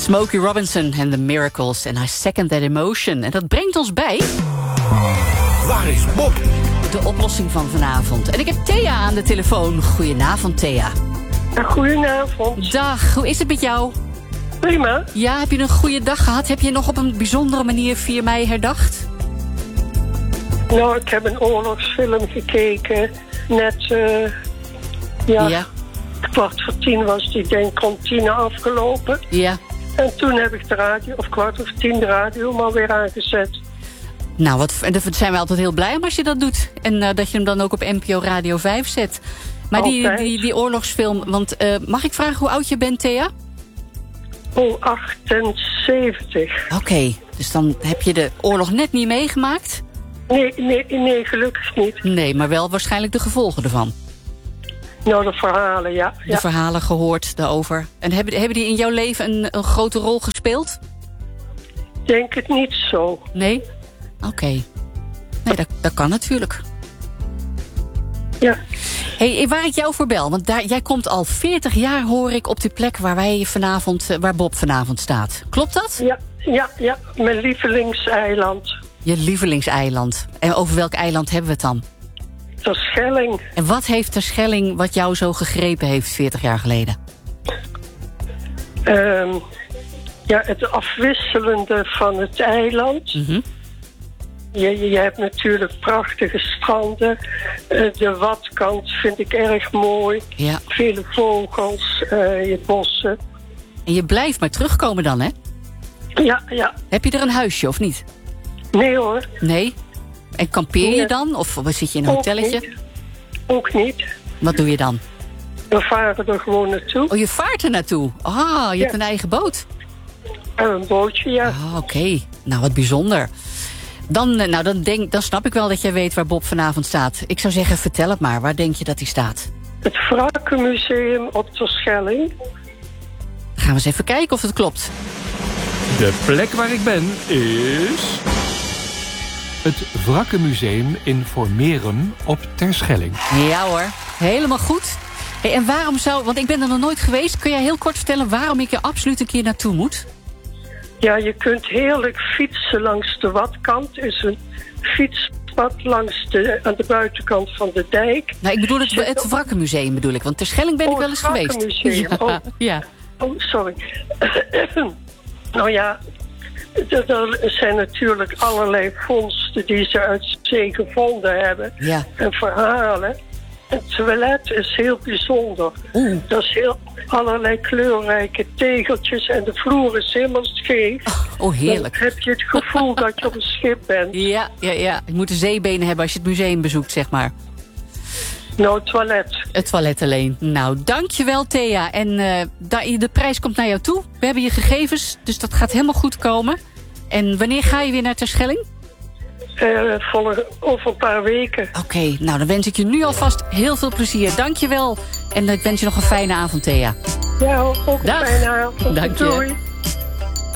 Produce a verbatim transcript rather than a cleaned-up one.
Smokey Robinson en The Miracles en I Second That Emotion. En dat brengt ons bij... Waar is Bob? De oplossing van vanavond. En ik heb Thea aan de telefoon. Goedenavond, Thea. Goedenavond. Dag, hoe is het met jou? Prima. Ja, heb je een goede dag gehad? Heb je nog op een bijzondere manier vier mei herdacht? Nou, ik heb een oorlogsfilm gekeken. Net, uh, ja, Ja. kwart voor tien was die, denk ik, om tien afgelopen. Ja. En toen heb ik de radio, of kwart over tien de radio, maar weer aangezet. Nou, wat, en daar zijn we altijd heel blij om als je dat doet. En uh, dat je hem dan ook op N P O Radio vijf zet. Maar die, Altijd. die, die oorlogsfilm, want uh, mag ik vragen hoe oud je bent, Thea? Oh, achtenzeventig. Oké, okay, dus dan heb je de oorlog net niet meegemaakt? Nee, nee, nee, gelukkig niet. Nee, maar wel waarschijnlijk de gevolgen ervan. Nou, de verhalen, ja. De ja. verhalen gehoord daarover. En hebben, hebben die in jouw leven een, een grote rol gespeeld? Denk het niet zo. Nee? Oké. Okay. Nee, dat, dat kan natuurlijk. Ja. Hey, waar ik jou voor bel, want daar, jij komt al veertig jaar, hoor ik, op die plek waar wij vanavond, waar Bob vanavond staat. Klopt dat? Ja, ja, ja. Mijn lievelingseiland. Je lievelingseiland. En over welk eiland hebben we het dan? Terschelling. En wat heeft Terschelling wat jou zo gegrepen heeft veertig jaar geleden? Um, ja, het afwisselende van het eiland. Mm-hmm. Je, je hebt natuurlijk prachtige stranden. Uh, de Watkant vind ik erg mooi. Ja. Vele vogels, uh, je bossen. En je blijft maar terugkomen dan, hè? Ja, ja. Heb je er een huisje of niet? Nee hoor. Nee? En kampeer je Nee. dan? Of zit je in een hotelletje? Ook niet. Ook niet. Wat doe je dan? We varen er gewoon naartoe. Oh, je vaart er naartoe. Ah, je Ja. hebt een eigen boot. En een bootje, ja. Ah, oké. Okay. Nou, wat bijzonder. Dan, nou, dan, denk, dan snap ik wel dat jij weet waar Bob vanavond staat. Ik zou zeggen, vertel het maar. Waar denk je dat hij staat? Het Wrakkenmuseum op Terschelling. Dan gaan we eens even kijken of het klopt. De plek waar ik ben is... het Wrakkenmuseum in Voormerum op Terschelling. Ja hoor, helemaal goed. Hey, en waarom zou... Want ik ben er nog nooit geweest. Kun jij heel kort vertellen waarom ik er absoluut een keer naartoe moet? Ja, je kunt heerlijk fietsen langs de Watkant. is een fietspad langs de, aan de buitenkant van de dijk. Nou, ik bedoel het, het Wrakkenmuseum bedoel ik. Want Terschelling ben ik Oh, wel eens het geweest. Wrakkenmuseum. Ja, Oh. ja. Oh, sorry. Nou ja, er er zijn natuurlijk allerlei vondsten die ze uit zee gevonden hebben. Ja. En verhalen. Het toilet is heel bijzonder. Oeh. Dat is heel allerlei kleurrijke tegeltjes en de vloer is helemaal scheef. Oh, heerlijk. Dan heb je het gevoel dat je op een schip bent. Ja, ja, ja. Je moet de zeebenen hebben als je het museum bezoekt, zeg maar. Nou, het toilet. Het toilet alleen. Nou, dankjewel, Thea. En uh, de prijs komt naar jou toe. We hebben je gegevens, dus dat gaat helemaal goed komen. En wanneer ga je weer naar Terschelling? Uh, voor, over een paar weken. Oké, okay, nou dan wens ik je nu alvast heel veel plezier. Dankjewel. En ik wens je nog een fijne avond, Thea. Ja, ook een Dag. fijne avond. Dank je. Doei.